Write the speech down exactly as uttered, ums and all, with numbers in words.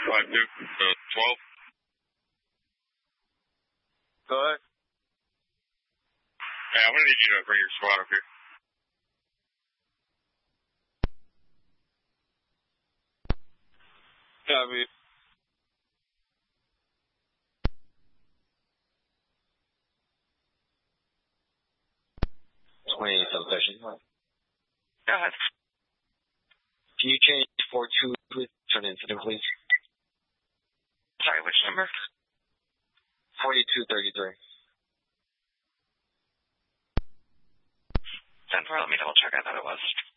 five two, uh, twelve. Go ahead. Hey, I'm going to need you to bring your squad up here. Copy. twenty-eight substation. Go ahead. Can you change four two to an incident, please? Sorry, which number? forty-two thirty-three. ten four, let me double check. I thought it was.